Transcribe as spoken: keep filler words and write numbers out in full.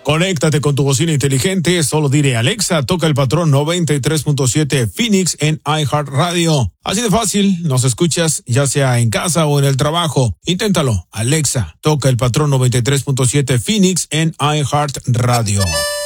Conéctate con tu bocina inteligente, solo dile Alexa, toca el patrón noventa y tres punto siete Phoenix en iHeartRadio. Así de fácil, nos escuchas ya sea en casa o en el trabajo. Inténtalo, Alexa, toca el patrón noventa y tres punto siete Phoenix en iHeartRadio.